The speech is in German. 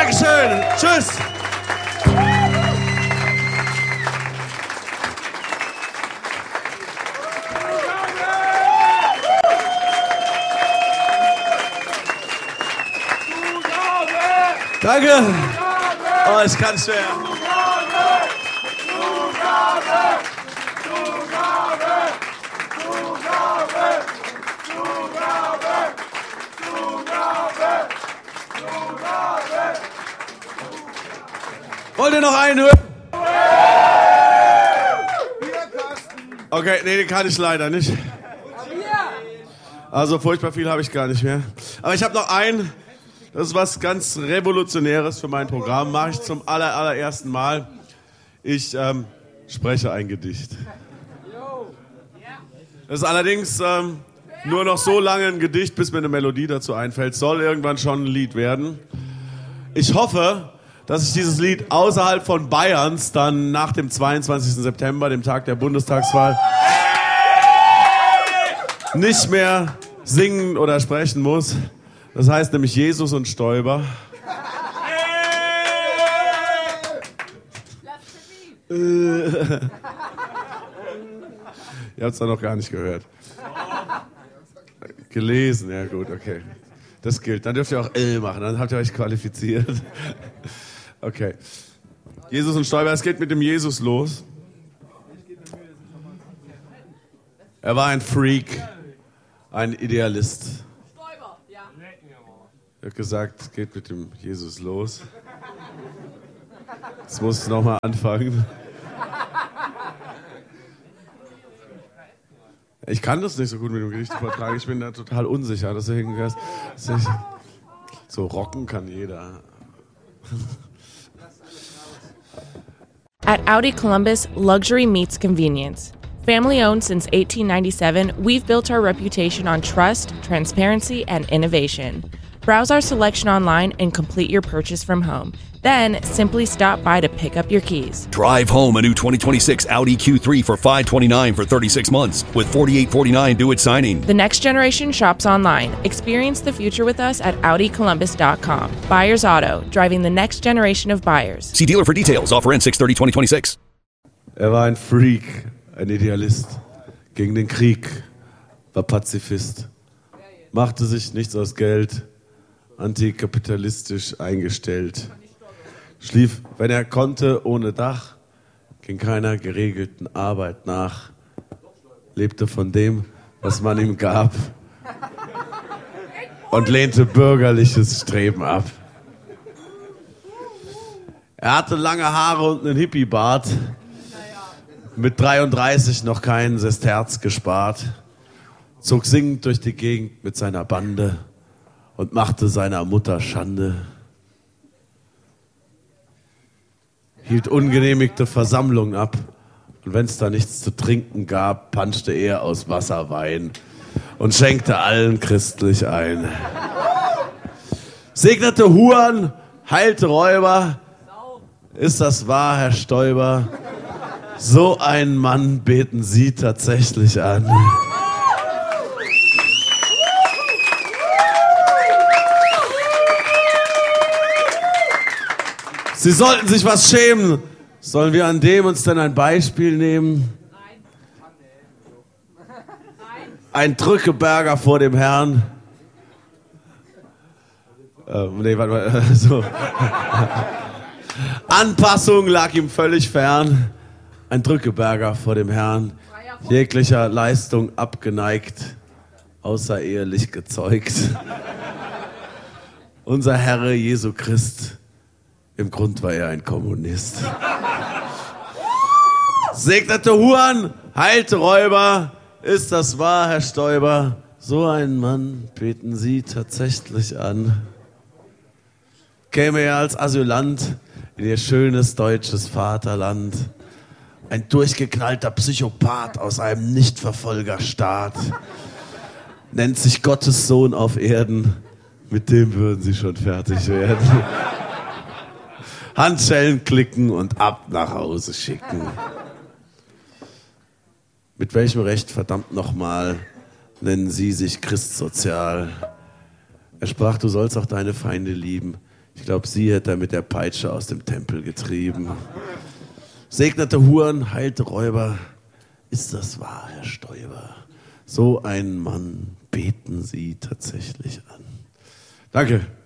Dankeschön. Tschüss. Danke. Oh, ich kann schwer. Wollt ihr noch einen hören? Okay, nee, den kann ich leider nicht. Also furchtbar viel habe ich gar nicht mehr. Aber ich habe noch einen. Das ist was ganz Revolutionäres für mein Programm. Mache ich zum allerersten Mal. Ich spreche ein Gedicht. Das ist allerdings nur noch so lange ein Gedicht, bis mir eine Melodie dazu einfällt. Soll irgendwann schon ein Lied werden. Ich hoffe, dass ich dieses Lied außerhalb von Bayerns dann nach dem 22. September, dem Tag der Bundestagswahl, nicht mehr singen oder sprechen muss. Das heißt nämlich Jesus und Stoiber. Ihr habt es da noch gar nicht gehört. Gelesen, ja gut, okay. Das gilt. Dann dürft ihr auch machen, dann habt ihr euch qualifiziert. Okay. Jesus und Stoiber, es geht mit dem Jesus los. Er war ein Freak, ein Idealist. Er hat gesagt, es geht mit dem Jesus los. Jetzt muss es nochmal anfangen. Ich kann das nicht so gut mit dem Gedicht vortragen. Ich bin da total unsicher. Deswegen so rocken kann jeder. At Audi Columbus, luxury meets convenience. Family owned since 1897, we've built our reputation on trust, transparency, and innovation. Browse our selection online and complete your purchase from home. Then, simply stop by to pick up your keys. Drive home a new 2026 Audi Q3 for $529 for 36 months with $4,849 due at signing. The next generation shops online. Experience the future with us at AudiColumbus.com. Buyers Auto, driving the next generation of buyers. See dealer for details. Offer ends 6/30/2026. Er war ein Freak, ein Idealist. Gegen den Krieg, war Pazifist. Machte sich nichts aus Geld, antikapitalistisch eingestellt. Schlief, wenn er konnte, ohne Dach, ging keiner geregelten Arbeit nach, lebte von dem, was man ihm gab und lehnte bürgerliches Streben ab. Er hatte lange Haare und einen Hippie-Bart, mit 33 noch keinen Sesterz gespart, zog singend durch die Gegend mit seiner Bande und machte seiner Mutter Schande. Hielt ungenehmigte Versammlungen ab und wenn es da nichts zu trinken gab, panschte er aus Wasser Wein und schenkte allen christlich ein. Segnete Huren, heilte Räuber, ist das wahr, Herr Stoiber? So einen Mann beten Sie tatsächlich an. Sie sollten sich was schämen. Sollen wir an dem uns denn ein Beispiel nehmen? Ein Drückeberger vor dem Herrn. Nee, warte mal. So. Anpassung lag ihm völlig fern. Ein Drückeberger vor dem Herrn. Jeglicher Leistung abgeneigt. Außerehelich gezeugt. Unser Herr Jesu Christ. Im Grund war er ein Kommunist. Segnete Huren, heilte Räuber, ist das wahr, Herr Stoiber? So einen Mann beten Sie tatsächlich an. Käme er als Asylant in Ihr schönes deutsches Vaterland. Ein durchgeknallter Psychopath aus einem Nichtverfolgerstaat. Nennt sich Gottes Sohn auf Erden. Mit dem würden Sie schon fertig werden. Handschellen klicken und ab nach Hause schicken. Mit welchem Recht, verdammt nochmal, nennen Sie sich christsozial? Er sprach, du sollst auch deine Feinde lieben. Ich glaube, sie hätte er mit der Peitsche aus dem Tempel getrieben. Segnete Huren, heilte Räuber. Ist das wahr, Herr Stoiber? So einen Mann beten Sie tatsächlich an. Danke.